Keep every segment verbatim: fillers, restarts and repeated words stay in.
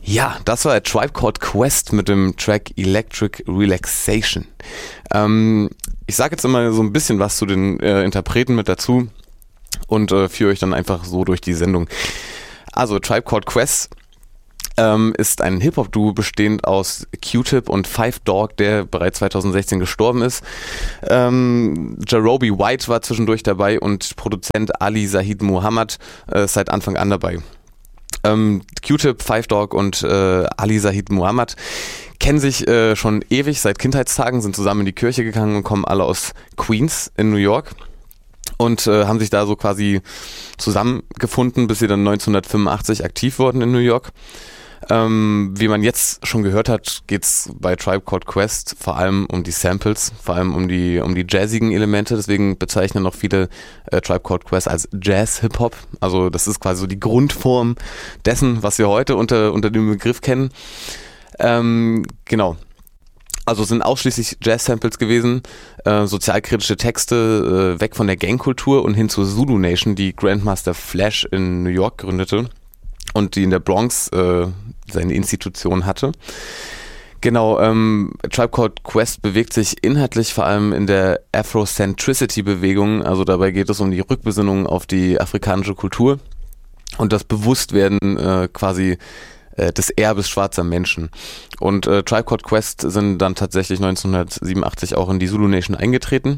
Ja, das war der Tribe Called Quest mit dem Track Electric Relaxation. Ähm, ich sage jetzt immer so ein bisschen was zu den äh, Interpreten mit dazu und äh, führe euch dann einfach so durch die Sendung. Also Tribe Called Quest ähm, ist ein Hip-Hop-Duo bestehend aus Q-Tip und Five Dog, der bereits zweitausendsechzehn gestorben ist. Ähm, Jarobi White war zwischendurch dabei und Produzent Ali Zahid Muhammad äh, ist seit Anfang an dabei. Ähm, Q-Tip, Five Dog und äh, Ali Zahid Muhammad kennen sich äh, schon ewig, seit Kindheitstagen, sind zusammen in die Kirche gegangen und kommen alle aus Queens in New York und äh, haben sich da so quasi zusammengefunden, bis sie dann neunzehnhundertfünfundachtzig aktiv wurden in New York. Ähm, wie man jetzt schon gehört hat, geht's bei Tribe Called Quest vor allem um die Samples, vor allem um die um die jazzigen Elemente, deswegen bezeichnen noch viele äh, Tribe Called Quest als Jazz-Hip-Hop, also das ist quasi so die Grundform dessen, was wir heute unter, unter dem Begriff kennen. Ähm, genau. Also es sind ausschließlich Jazz-Samples gewesen, äh, sozialkritische Texte, äh, weg von der Gangkultur und hin zur Zulu Nation, die Grandmaster Flash in New York gründete und die in der Bronx äh, seine Institution hatte. Genau, ähm, Tribe Called Quest bewegt sich inhaltlich vor allem in der Afrocentricity-Bewegung, also dabei geht es um die Rückbesinnung auf die afrikanische Kultur und das Bewusstwerden äh, quasi äh, des Erbes schwarzer Menschen. Und äh, Tribe Called Quest sind dann tatsächlich neunzehnhundertsiebenundachtzig auch in die Zulu Nation eingetreten.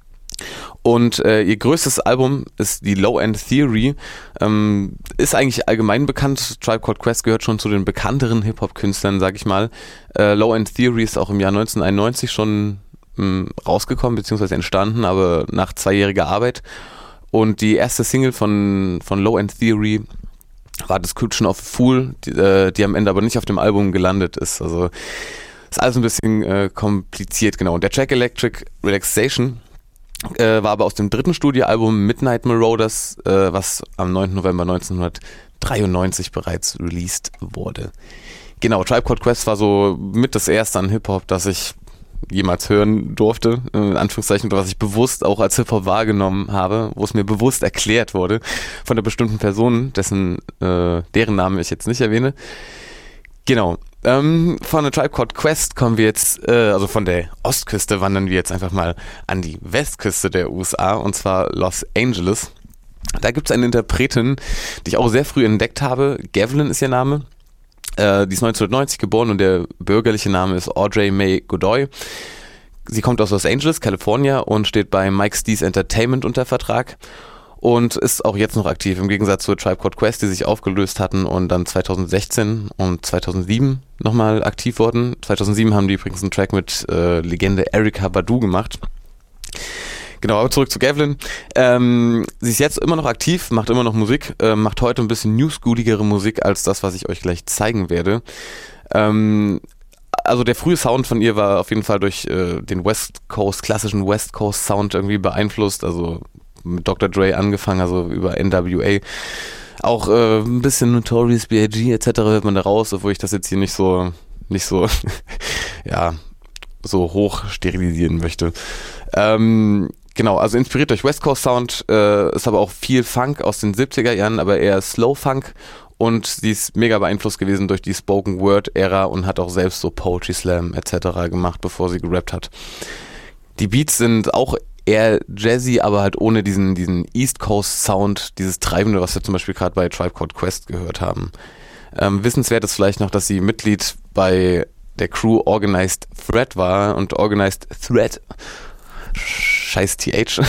Und äh, ihr größtes Album ist die Low End Theory, ähm, ist eigentlich allgemein bekannt. Tribe Called Quest gehört schon zu den bekannteren Hip-Hop-Künstlern, sag ich mal. Äh, Low End Theory ist auch im Jahr neunzehnhunderteinundneunzig schon mh, rausgekommen, beziehungsweise entstanden, aber nach zweijähriger Arbeit. Und die erste Single von, von Low End Theory war Description of a Fool, die, äh, die am Ende aber nicht auf dem Album gelandet ist. Also ist alles ein bisschen äh, kompliziert, genau. Und der Track Electric Relaxation Äh, war aber aus dem dritten Studioalbum Midnight Marauders, äh, was am neunten November neunzehnhundertdreiundneunzig bereits released wurde. Genau, Tribe Called Quest war so mit das erste an Hip-Hop, das ich jemals hören durfte, in Anführungszeichen, was ich bewusst auch als Hip-Hop wahrgenommen habe, wo es mir bewusst erklärt wurde von einer bestimmten Person, dessen, äh, deren Namen ich jetzt nicht erwähne. Genau. Ähm, von der Tribe Called Quest kommen wir jetzt, äh, also von der Ostküste wandern wir jetzt einfach mal an die Westküste der U S A, und zwar Los Angeles. Da gibt es eine Interpretin, die ich auch sehr früh entdeckt habe. Gavlin ist ihr Name. Äh, die ist neunzehnhundertneunzig geboren und der bürgerliche Name ist Audrey Mae Godoy. Sie kommt aus Los Angeles, Kalifornien und steht bei Mike Steez Entertainment unter Vertrag. Und ist auch jetzt noch aktiv, im Gegensatz zu Tribe Called Quest, die sich aufgelöst hatten und dann zweitausendsechzehn und zweitausendsieben nochmal aktiv wurden. zweitausendsieben haben die übrigens einen Track mit äh, Legende Erykah Badu gemacht. Genau, aber zurück zu Gavlin. Ähm, sie ist jetzt immer noch aktiv, macht immer noch Musik, äh, macht heute ein bisschen newschooligere Musik als das, was ich euch gleich zeigen werde. Ähm, also der frühe Sound von ihr war auf jeden Fall durch äh, den West Coast, klassischen West Coast Sound irgendwie beeinflusst, also mit Doktor Dre angefangen, also über N W A. Auch äh, ein bisschen Notorious B I G et cetera hört man da raus, obwohl ich das jetzt hier nicht so, nicht so, ja, so hoch sterilisieren möchte. Ähm, genau, also inspiriert durch West Coast Sound, äh, ist aber auch viel Funk aus den siebziger Jahren, aber eher Slow Funk, und sie ist mega beeinflusst gewesen durch die Spoken Word Ära und hat auch selbst so Poetry Slam et cetera gemacht, bevor sie gerappt hat. Die Beats sind auch eher jazzy, aber halt ohne diesen, diesen East Coast Sound, dieses Treibende, was wir zum Beispiel gerade bei Tribe Called Quest gehört haben. Ähm, wissenswert ist vielleicht noch, dass sie Mitglied bei der Crew Organized Threat war, und Organized Threat, scheiß T H,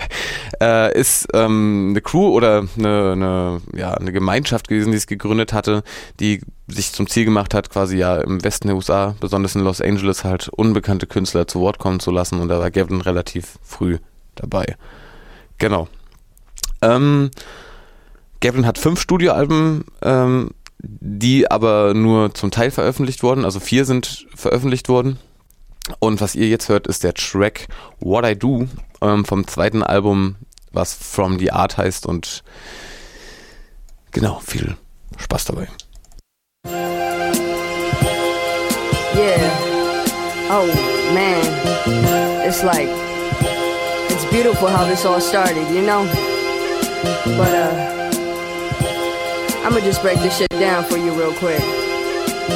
äh, ist ähm, eine Crew oder eine, eine, ja, eine Gemeinschaft gewesen, die es gegründet hatte, die sich zum Ziel gemacht hat, quasi ja im Westen der U S A, besonders in Los Angeles, halt unbekannte Künstler zu Wort kommen zu lassen, und da war Gavlin relativ früh dabei. Genau. Ähm, Gavlin hat fünf Studioalben, ähm, die aber nur zum Teil veröffentlicht wurden, also vier sind veröffentlicht worden. Und was ihr jetzt hört, ist der Track What I Do ähm, vom zweiten Album, was From the Art heißt, und genau, viel Spaß dabei. Yeah. Oh, man. It's like, it's beautiful how this all started, you know? But, uh, I'ma just break this shit down for you real quick.